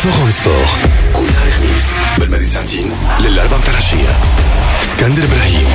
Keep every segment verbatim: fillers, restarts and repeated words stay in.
فوروم سبور كل نهار خميس من الماضي ساعتين للأربعة متاع العشية. اسكندر إبراهيم.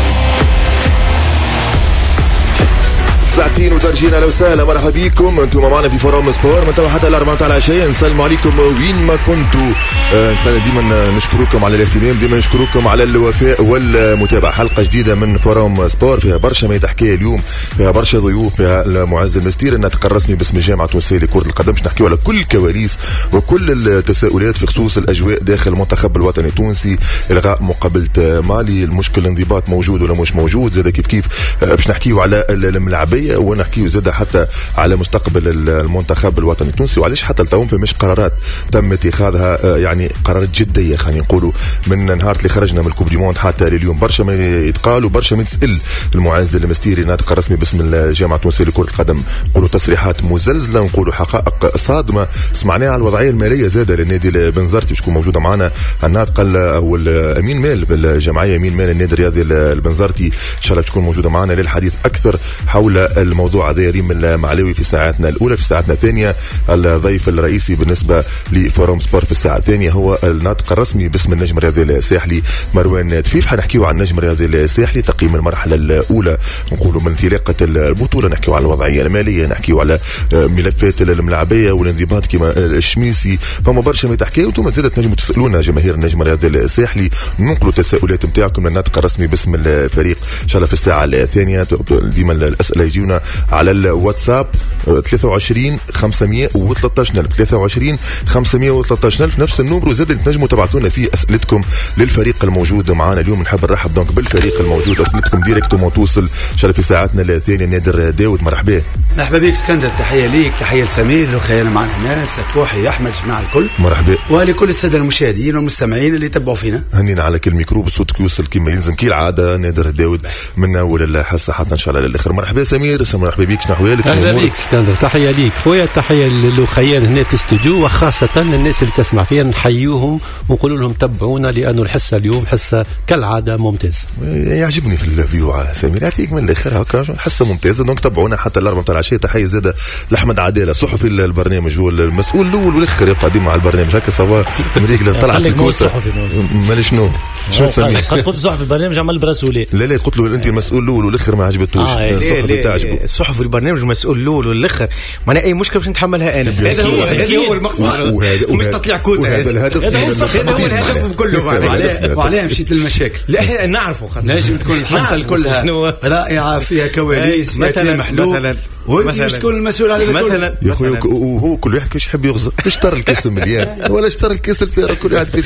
ساعتين وترجينا لو سهلا مرحبا بكم انتم معنا في فوروم سبور من توا حتى الأربعة متاع العشية. نسلم عليكم وين ما كنتوا. أه ديما نشكركم على الاهتمام، ديما نشكركم على الوفاء والمتابعة. حلقة جديدة من فوروم سبور فيها برشا ما يتحكي اليوم، فيها برشا ضيوف، فيها المعز المستير الناطق الرسمي باسم الجامعة التونسية لكرة القدم. باش نحكيو على كل الكواليس وكل التساؤلات في خصوص الأجواء داخل المنتخب الوطني التونسي. إلغاء مقابلة مالي، المشكل الانضباط موجود ولا مش موجود، زاد كيف كيف باش نحكيو على الملاعبية ونحكيو زاد حتى على مستقبل المنتخب الوطني التونسي، وعلاش حتى التوم فماش قرارات تم اتخاذها، يعني قرارات جديه خلينا نقولوا من نهار اللي خرجنا من الكوب دي موند حتى لليوم. برشا ما يتقال وبرشا ما يتسال. المعز المستيري الناطق الرسمي باسم الجامعه التونسيه لكره القدم نقولوا تصريحات مزلزله، نقولوا حقائق صادمه سمعناها على الوضعيه الماليه زاده للنادي البنزرتي. باش تكون موجوده معنا الناطق او الامين مال بالجمعيه امين مال النادي الرياضي البنزرتي ان شاء الله تكون موجوده معنا للحديث اكثر حول الموضوع هذا. ريم المعلوي في ساعتنا الاولى. في ساعتنا الثانيه الضيف الرئيسي بالنسبه لفوروم سبور في الساعه الثانيه هو الناطق الرسمي باسم النجم الرياضي الساحلي مروان دفيف. حنحكيو عن النجم الرياضي الساحلي، تقييم المرحله الاولى نقولوا من انطلاقه البطوله، نحكيو على الوضعيه الماليه، نحكيو على ملفات الملاعبيه والانضباط كما الشميسي. فما برشا ما تحكيو انتم زادت نجموا تسالونا جماهير النجم الرياضي الساحلي، ننقلوا التساؤلات نتاعكم للناطق الرسمي باسم الفريق ان شاء الله في الساعه الثانيه. ديما الاسئله يجيونا على الواتساب ثلاثة وعشرين خمسمية وثلاثة عشر ألف ثلاثة وعشرين خمسمية وثلاثة عشر ألف نفس النمبر. وزاد تنجموا تبعثونا فيه اسئلتكم للفريق الموجود معنا اليوم. نحب نرحب دونك بالفريق الموجود، اسئلتكم ديريكتومون توصل ان شاء الله في ساعتنا الثانيه. نادر داود مرحبا. مرحبا بك اسكندر، تحيه ليك، تحيه لسمير وخيانا معنا ناس توحي احمد جماعه الكل مرحبا، ولكل الساده المشاهدين والمستمعين اللي يتبعوا فينا. هنينا على كل ميكرو بصوتك يوصل كما يلزم كي العاده. نادر داود من اول الحصه حتى ان شاء الله للاخر. مرحبا سمير، مرحبا بك، شنو احوالك؟ اهلا بك اسكندر، تحيه ليك خويا، تحيه للخيان هنا في الاستوديو، وخاصه الناس اللي تسمع فينا نحييهم ونقول لهم تبعونا لانه الحصه اليوم حصه كالعاده ممتازه. يعجبني في الفيو سمير، يعطيك من الاخر هكا حصه ممتازه. دونك تبعونا حتى الاربعه متاع العشيه. تحيه زاده لاحمد عداله صحفي البرنامج، هو المسؤول الاول والاخر يبقى ديما على البرنامج هكا سوا مريق طلعت الكوسه مالي شنو شو تسميه؟ قد قلت صحفي البرنامج عمل برسولي. لا لا قلت له انت المسؤول الاول والاخر ما عجبتوش. آه الصحفي تعجبه الصحفي البرنامج مسؤول الاول والاخر، ما انا اي مشكله باش نتحملها انا. هذا هو هذا هو المقصود، مش تطلع كوتا. هذا الهدف، هذا هو الهدف كله. وعليه مشيت للمشاكل. لا نعرفه نجم تكون الحصه كلها رائعه فيها كواليس فيها محلول، وانت مش تكون المسؤول على هذا كله يا اخويا. وهو كل واحد كيفاش يحب يغزر، اشترى الكاس مليان ولا اشترى الكاس الفارغ، كل واحد كيفاش